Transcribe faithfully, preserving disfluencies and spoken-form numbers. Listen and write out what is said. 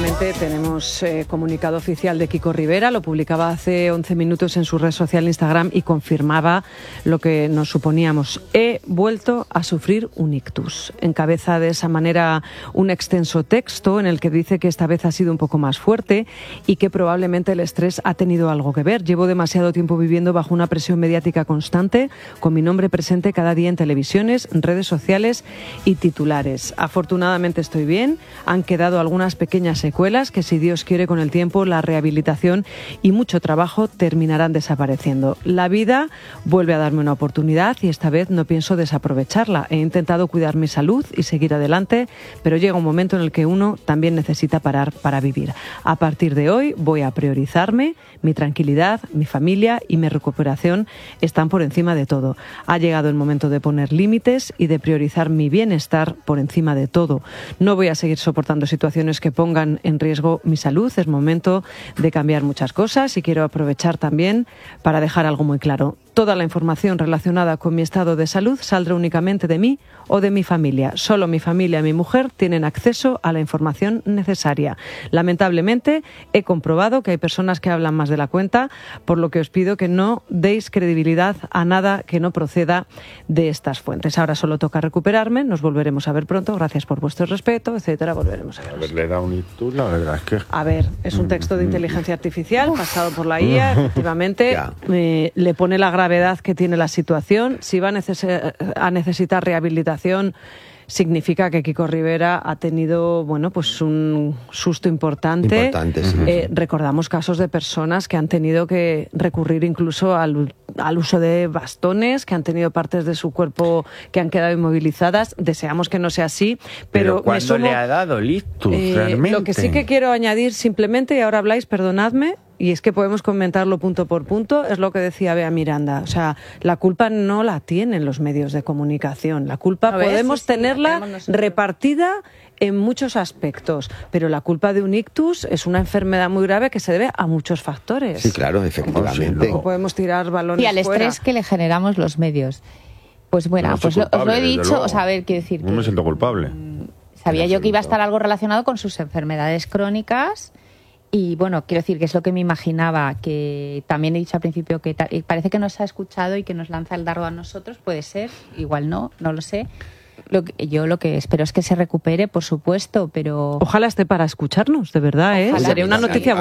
Efectivamente, tenemos eh, comunicado oficial de Kiko Rivera, lo publicaba hace once minutos en su red social Instagram y confirmaba lo que nos suponíamos. He vuelto a sufrir un ictus. Encabeza de esa manera un extenso texto en el que dice que esta vez ha sido un poco más fuerte y que probablemente el estrés ha tenido algo que ver. Llevo demasiado tiempo viviendo bajo una presión mediática constante, con mi nombre presente cada día en televisiones, redes sociales y titulares. Afortunadamente estoy bien, han quedado algunas pequeñas secuelas que, si Dios quiere, con el tiempo, la rehabilitación y mucho trabajo terminarán desapareciendo. La vida vuelve a darme una oportunidad y esta vez no pienso desaprovecharla. He intentado cuidar mi salud y seguir adelante, pero llega un momento en el que uno también necesita parar para vivir. A partir de hoy voy a priorizarme, mi tranquilidad, mi familia y mi recuperación están por encima de todo. Ha llegado el momento de poner límites y de priorizar mi bienestar por encima de todo. No voy a seguir soportando situaciones que pongan en riesgo mi salud. Es momento de cambiar muchas cosas y quiero aprovechar también para dejar algo muy claro. Toda la información relacionada con mi estado de salud saldrá únicamente de mí o de mi familia. Solo mi familia y mi mujer tienen acceso a la información necesaria. Lamentablemente, he comprobado que hay personas que hablan más de la cuenta, por lo que os pido que no deis credibilidad a nada que no proceda de estas fuentes. Ahora solo toca recuperarme, nos volveremos a ver pronto, gracias por vuestro respeto, etcétera, volveremos a ver. A ver, le da un ictus, la verdad es que... A ver, es un texto de inteligencia artificial pasado por la I A, efectivamente, eh, le pone la gravedad que tiene la situación. Si va a, neces- a necesitar rehabilitación, significa que Kiko Rivera ha tenido, bueno, pues un susto importante. Importante, sí. Eh, recordamos casos de personas que han tenido que recurrir incluso al, al uso de bastones, que han tenido partes de su cuerpo que han quedado inmovilizadas. Deseamos que no sea así, pero, Pero ¿cuándo me sumo, le ha dado el ictus, eh, realmente? Lo que sí que quiero añadir simplemente, y ahora habláis, perdonadme, y es que podemos comentarlo punto por punto, es lo que decía Bea Miranda. O sea, la culpa no la tienen los medios de comunicación. La culpa ¿No ves? podemos Sí, tenerla la tenemos repartida en muchos aspectos, pero la culpa de un ictus es una enfermedad muy grave que se debe a muchos factores. Sí, claro, efectivamente. No podemos tirar balones Y al fuera. estrés que le generamos los medios. Pues bueno, No soy pues lo- os lo culpable, he desde dicho, luego. o sea, a ver, quiero decir No me que siento culpable. sabía En yo que iba a absoluto. estar algo relacionado con sus enfermedades crónicas y bueno, quiero decir que es lo que me imaginaba, que también he dicho al principio que ta- y parece que nos ha escuchado y que nos lanza el dardo a nosotros, puede ser, igual no, no lo sé. Lo que, yo lo que espero es que se recupere, por supuesto, pero... Ojalá esté para escucharnos, de verdad, ¿eh? Ojalá. Sería una Sí, noticia